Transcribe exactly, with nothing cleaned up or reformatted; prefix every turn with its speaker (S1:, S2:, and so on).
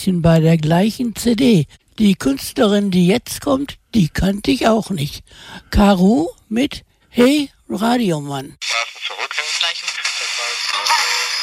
S1: bisschen bei der gleichen C D. Die Künstlerin, die jetzt kommt, die kannte ich auch nicht. Karu mit Hey Radiomann.